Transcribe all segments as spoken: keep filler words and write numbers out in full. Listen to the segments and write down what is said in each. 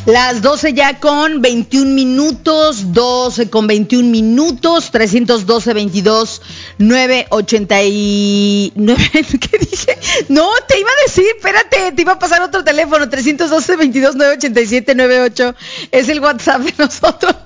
Las doce ya con veintiún minutos, doce con veintiún minutos, trescientos doce, veintidós, nueve ochenta y nueve, ¿qué dije? No, te iba a decir, espérate, te iba a pasar otro teléfono, trescientos doce, veintidós, nueve ochenta y siete, noventa y ocho, es el WhatsApp de nosotros.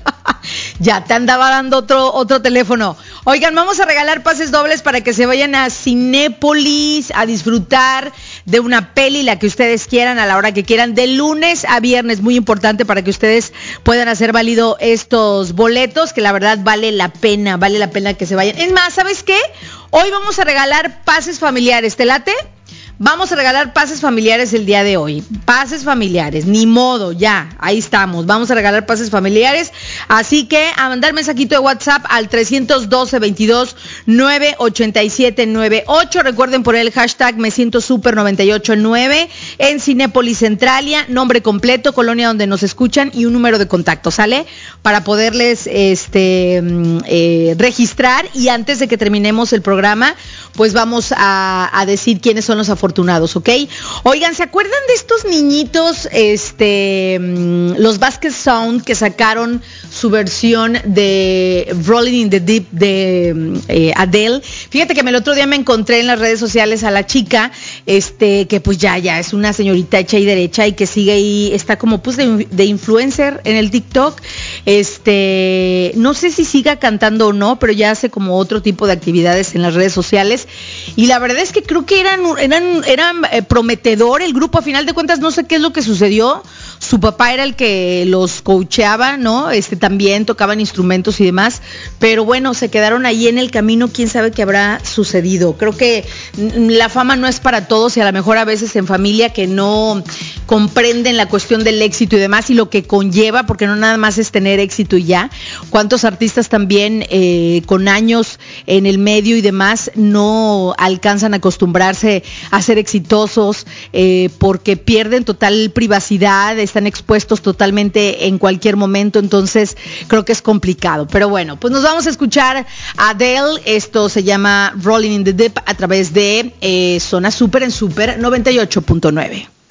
Ya te andaba dando otro, otro teléfono. Oigan, vamos a regalar pases dobles para que se vayan a Cinépolis a disfrutar de una peli, la que ustedes quieran, a la hora que quieran, de lunes a viernes. Muy importante para que ustedes puedan hacer válido estos boletos, que la verdad vale la pena, vale la pena que se vayan. Es más, ¿sabes qué? Hoy vamos a regalar pases familiares, ¿te late? Vamos a regalar pases familiares el día de hoy. Pases familiares, ni modo, ya, ahí estamos. Vamos a regalar pases familiares. Así que a mandar mensajito de WhatsApp al trescientos doce, veintidós, nueve ochenta y siete, noventa y ocho. Recuerden poner el hashtag Me Siento Super noventa y ocho nueve en Cinépolis Centralia, nombre completo, colonia donde nos escuchan y un número de contacto, ¿sale? Para poderles este eh, registrar, y antes de que terminemos el programa, pues vamos a, a decir quiénes son los afortunados, ¿ok? Oigan, ¿se acuerdan de estos niñitos, este, los Basket Sound, que sacaron su versión de Rolling in the Deep de eh, Adele? Fíjate que el otro día me encontré en las redes sociales a la chica, este, que pues ya, ya es una señorita hecha y derecha y que sigue ahí, está como pues de, de influencer en el TikTok. Este, no sé si siga cantando o no, pero ya hace como otro tipo de actividades en las redes sociales. Y la verdad es que creo que eran, eran, eran eh, prometedor el grupo. A final de cuentas, no sé qué es lo que sucedió. Su papá era el que los coacheaba, ¿no? Este, también tocaban instrumentos y demás. Pero bueno, se quedaron ahí en el camino. Quién sabe qué habrá sucedido. Creo que la fama no es para todos, y a lo mejor a veces en familia que no comprenden la cuestión del éxito y demás y lo que conlleva, porque no nada más es tener éxito y ya. Cuántos artistas también eh, con años en el medio y demás no alcanzan a acostumbrarse a ser exitosos eh, porque pierden total privacidad, están expuestos totalmente en cualquier momento. Entonces creo que es complicado, pero bueno, pues nos vamos a escuchar a Adele. Esto se llama Rolling in the Deep a través de eh, Zona Super en Super noventa y ocho punto nueve.